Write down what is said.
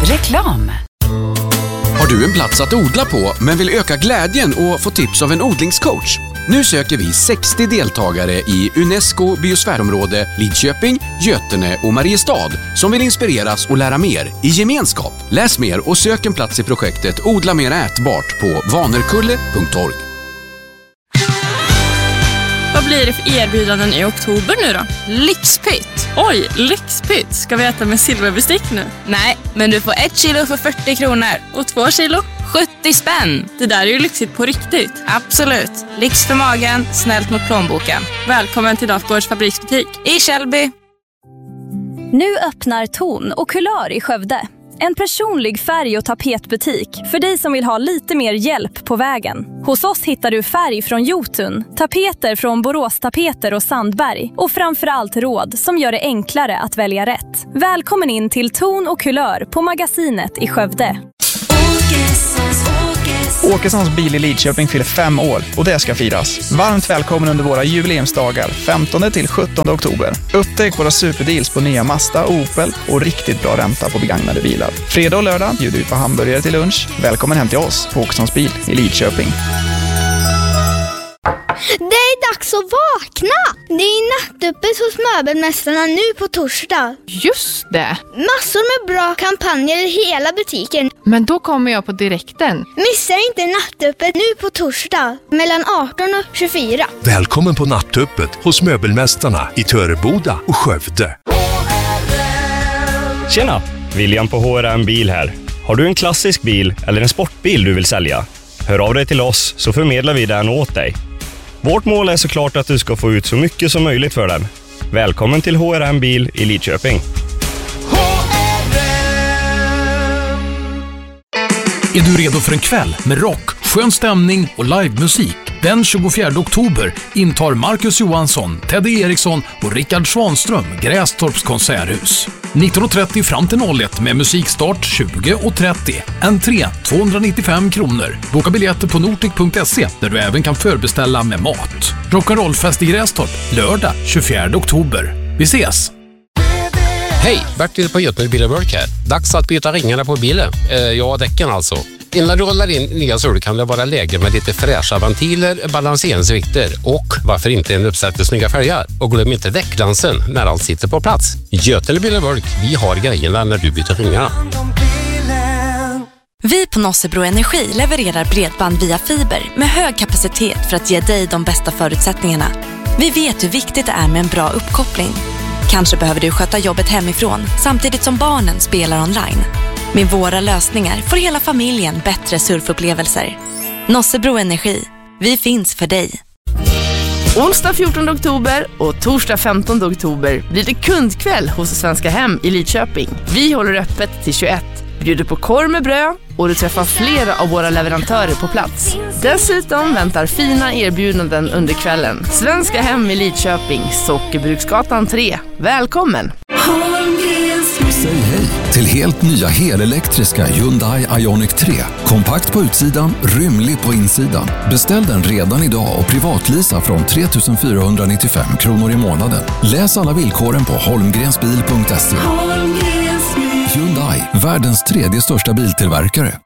Reklam. Har du en plats att odla på men vill öka glädjen och få tips av en odlingscoach? Nu söker vi 60 deltagare i UNESCO biosfärområde Lidköping, Götene och Mariestad som vill inspireras och lära mer i gemenskap. Läs mer och sök en plats i projektet Odla mer ätbart på vanerkulle.org. Vad blir det för erbjudanden i oktober nu då? Lyxpytt! Oj, lyxpytt! Ska vi äta med silverbestick nu? Nej, men du får 1 kilo för 40 kronor. Och 2 kilo? 70 spänn! Det där är ju lyxigt på riktigt. Absolut. Lyx för magen, snällt mot plånboken. Välkommen till Dafgårds fabriksbutik I Källby. Nu öppnar Ton och Kulör i Skövde. En personlig färg- och tapetbutik för dig som vill ha lite mer hjälp på vägen. Hos oss hittar du färg från Jotun, tapeter från Borås Tapeter och Sandberg och framförallt råd som gör det enklare att välja rätt. Välkommen in till Ton och Kulör på Magasinet i Skövde. Åkessons bil i Lidköping fyller 5 år och det ska firas. Varmt välkommen under våra jubileumsdagar 15 till 17 oktober. Upptäck våra superdeals på nya Mazda och Opel och riktigt bra ränta på begagnade bilar. Fredag och lördag bjuder vi på hamburgare till lunch. Välkommen hem till oss på Åkessons bil i Lidköping. Det är dags att vakna! Det är nattöppet hos Möbelmästarna nu på torsdag. Just det! Massor med bra kampanjer i hela butiken. Men då kommer jag på direkten. Missa inte nattöppet nu på torsdag mellan 18 och 24. Välkommen på nattöppet hos Möbelmästarna i Töreboda och Skövde. Tjena! William på HRM Bil här. Har du en klassisk bil eller en sportbil du vill sälja? Hör av dig till oss så förmedlar vi den åt dig. Vårt mål är såklart att du ska få ut så mycket som möjligt för den. Välkommen till HRM Bil i Lidköping. Är du redo för en kväll med rock, skön stämning och livemusik? Den 24 oktober intar Marcus Johansson, Teddy Eriksson och Rickard Svanström Grästorps konserthus. 19.30 fram till 01 med musikstart 20.30. Entré 295 kronor. Boka biljetter på nordic.se där du även kan förbeställa med mat. Rock'n'rollfest i Grästorp lördag 24 oktober. Vi ses! Hej, Bertil på Götene Billerburk här. Dags att byta ringarna på bilen. Ja, däcken alltså. Innan du rollar in nya sul kan det vara läge med lite fräscha ventiler, balanseringsvikter och varför inte en uppsättning snygga fälgar. Och glöm inte däckglansen när allt sitter på plats. Götene Billerburk, vi har grejerna när du byter ringarna. Vi på Nossebro Energi levererar bredband via fiber med hög kapacitet för att ge dig de bästa förutsättningarna. Vi vet hur viktigt det är med en bra uppkoppling. Kanske behöver du sköta jobbet hemifrån samtidigt som barnen spelar online. Med våra lösningar får hela familjen bättre surfupplevelser. Nossebro Energi. Vi finns för dig. Onsdag 14 oktober och torsdag 15 oktober blir det kundkväll hos Svenska Hem i Lidköping. Vi håller öppet till 21. Bjuder på korv med bröd och du träffar flera av våra leverantörer på plats. Dessutom väntar fina erbjudanden under kvällen. Svenska Hem i Lidköping, Sockerbruksgatan 3. Välkommen! Säg hej till helt nya helelektriska Hyundai Ioniq 3. Kompakt på utsidan, rymlig på insidan. Beställ den redan idag och privatlisa från 3 495 kronor i månaden. Läs alla villkoren på holmgrensbil.se. Hyundai, världens 3:e största biltillverkare.